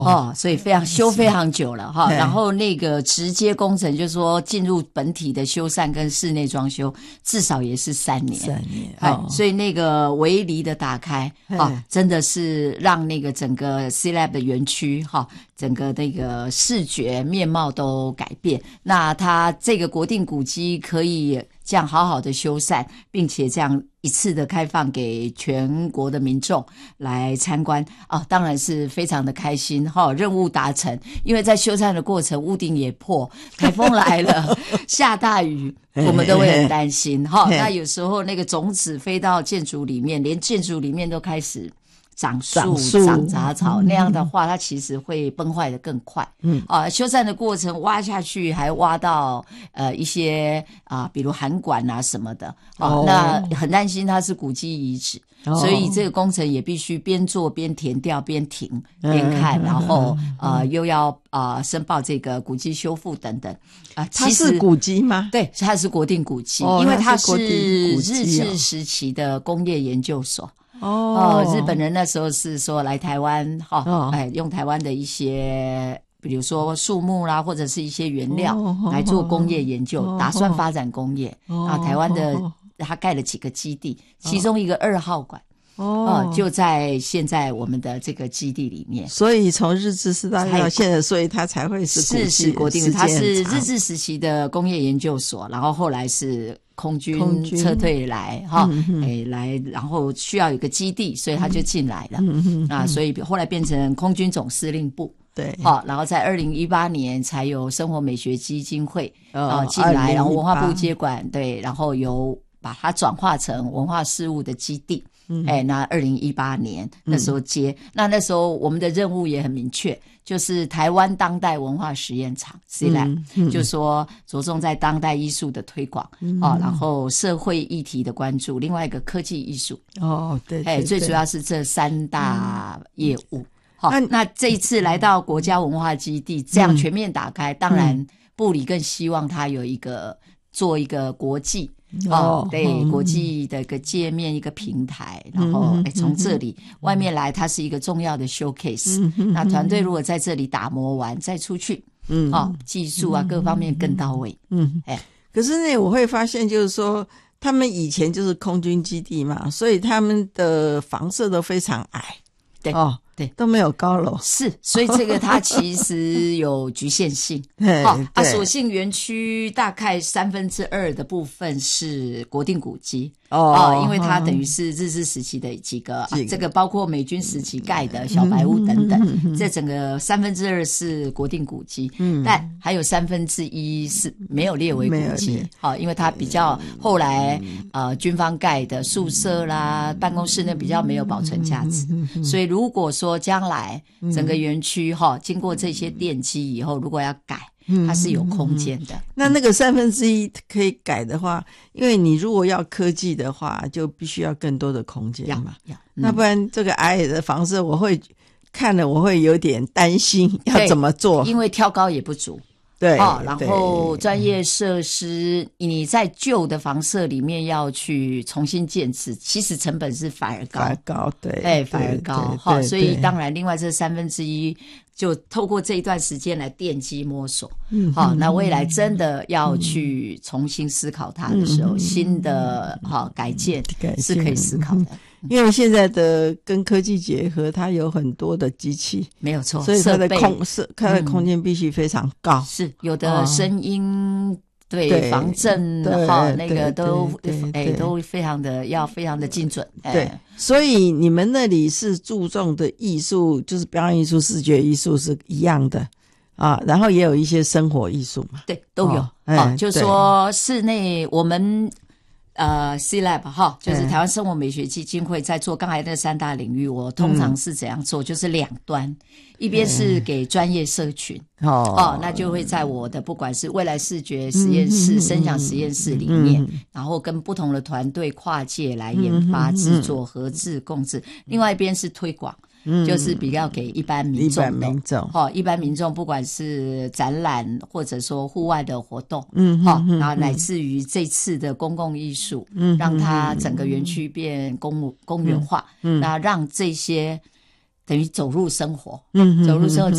所以修非常久了哈。然后那个直接工程就是说进入本体的修缮跟室内装修至少也是3年。所以那个围篱的打开真的是让那个整个 C-Lab 的园区整个那个视觉面貌都改变。那它这个国定古迹可以这样好好的修缮，并且这样一次的开放给全国的民众来参观当然是非常的开心任务达成。因为在修缮的过程屋顶也破，台风来了下大雨我们都会很担心那有时候那个种子飞到建筑里面，连建筑里面都开始长树长杂草，那样的话它其实会崩坏的更快。修缮的过程挖下去还挖到一些比如涵管什么的那很担心它是古迹遗址。所以这个工程也必须边做边填掉边停边看，然后又要申报这个古迹修复等等它是古迹吗？ 对，它是国定古迹因为它是日治时期的工业研究所。日本人那时候是说来台湾用台湾的一些比如说树木啦或者是一些原料来做工业研究，打算发展工业台湾的他盖了几个基地，其中一个2号馆就在现在我们的这个基地里面。 所以从日治时代到现在，所以它才会是古迹， 是国定，它是日治时期的工业研究所，然后后来是空军撤退来来，然后需要有个基地，所以他就进来了所以后来变成空军总司令部。 对， 然后在2018年才有生活美学基金会进来，然后文化部接管，对，然后由把它转化成文化事务的基地。那2018年那时候接，那时候我们的任务也很明确，就是台湾当代文化实验场 C-Lab，就是说着重在当代艺术的推广然后社会议题的关注，另外一个科技艺术对，最主要是这3大业务。那这一次来到国家文化基地这样全面打开，当然部里更希望它有做一个国际对，国际的一个界面一个平台，然后从这里外面来它是一个重要的 showcase。那团队如果在这里打磨完再出去技术各方面更到位。 可是呢我会发现就是说他们以前就是空军基地嘛，所以他们的房舍都非常矮。 对对， 都没有高楼， 是，所以这个它其实有局限性。所幸园区大概2/3的部分是国定古迹因为它等于是日治时期的几个这个包括美军时期盖的小白屋等等，这整个2/3是国定古迹，但还有1/3是没有列为古迹因为它比较后来军方盖的宿舍啦办公室呢比较没有保存价值，所以如果说将来整个园区经过这些奠基以后如果要改它是有空间的。 那个1/3可以改的话，因为你如果要科技的话就必须要更多的空间嘛，那不然这个矮的房子我会看了我会有点担心要怎么做， 因为挑高也不足。对然后专业设施你在旧的房舍里面要去重新建制，其实成本是反而高，对，反而高所以当然另外这1/3就透过这一段时间来奠基摸索那未来真的要去重新思考它的时候新的改建是可以思考的。 因为现在的跟科技结合，它有很多的机器， 没有错， 所以它的空间必须非常高， 是有的声音对防震那个都非常的精准。 对，所以你们那里是注重的艺术就是表演艺术视觉艺术是一样的然后也有一些生活艺术嘛， 对，都有就是说室内我们C-Lab 就是台湾生活美学基金会在做刚才那3大领域，我通常是怎样做就是2端，一边是给专业社群那就会在我的不管是未来视觉实验室声响实验室里面然后跟不同的团队跨界来研发制作合制共制，另外一边是推广就是比较给一般民众的一般民众不管是展览或者说户外的活动然后乃至于这次的公共艺术让它整个园区变公园化那让这些等于走入生活， 嗯， 走入生活。